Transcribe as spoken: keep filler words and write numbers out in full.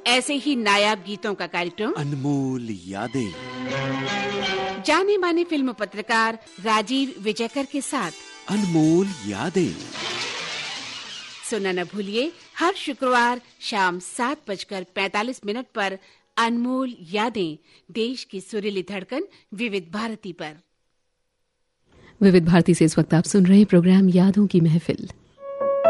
ऐसे ही नायाब गीतों का कार्यक्रम अनमोल यादें, जाने माने फिल्म पत्रकार राजीव विजयकर के साथ अनमोल यादें सुनना न भूलिए हर शुक्रवार शाम सात बजकर पैंतालीस मिनट पर अनमोल यादें, देश की सुरीली धड़कन विविध भारती पर। विविध भारती से इस वक्त आप सुन रहे हैं प्रोग्राम यादों की महफिल।